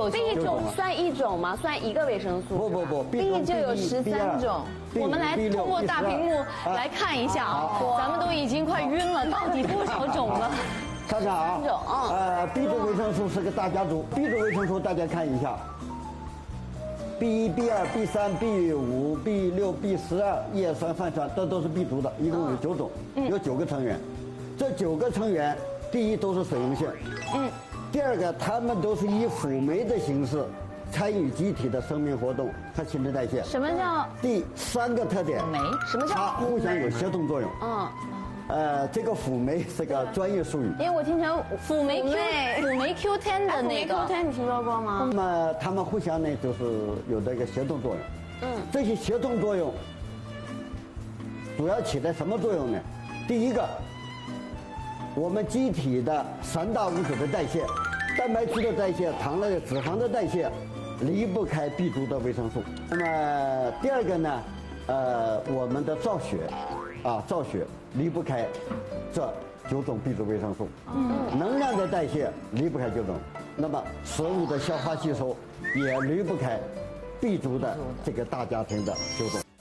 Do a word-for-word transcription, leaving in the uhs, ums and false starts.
九种 B 种算一种吗？算一个维生素？ 不不不 ，B 就有十三种。我们来通过大屏幕来看一下啊，咱们都已经快晕了，到底多少种了？ 看看啊，呃 ，B 族维生素是个大家族 ，B 族维生素大家看一下 ，B 一、B 二、B 三、B 五、B 六、B 十二，叶酸、泛酸，这都是 B 族的，一共有九种，有九个成员。这九个成员，第一都是水溶性，嗯，第二个它们都是以辅酶的形式参与机体的生命活动和新陈代谢。 什么叫？ 第三个特点， 酶？什么叫？ 它互相有协同作用。嗯。呃，这个辅酶是个专业术语， 因为我听成辅酶 Q 辅酶 Q 十 的那个 Q 十你听说过吗？ 那么它们互相呢，就是有这个协同作用。嗯，这些协同作用主要起到什么作用呢？第一个，我们机体的三大物质的代谢，蛋白质的代谢、糖类、脂肪的代谢，离不开 B 族的维生素。那么第二个呢，呃，我们的造血。啊，造血离不开这九种 B 族维生素，嗯，能量的代谢离不开九种，那么食物的消化吸收也离不开 B 族的这个大家庭的九种。